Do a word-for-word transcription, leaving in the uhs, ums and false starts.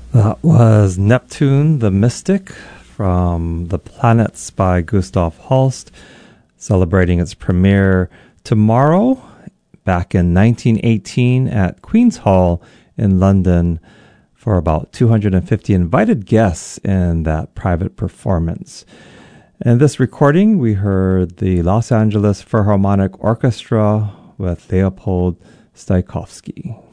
That was Neptune the Mystic from The Planets by Gustav Holst, celebrating its premiere tomorrow, back in nineteen eighteen at Queen's Hall in London, for about two hundred fifty invited guests in that private performance. In this recording, we heard the Los Angeles Philharmonic Orchestra with Leopold Staikovsky.